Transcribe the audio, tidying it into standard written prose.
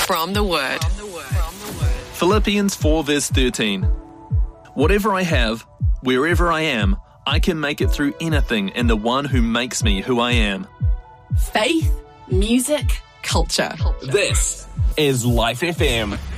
from the Word. Philippians 4 verse 13. Whatever I have, wherever I am, I can make it through anything in the one who makes me who I am. Faith, music, culture. This is Life FM.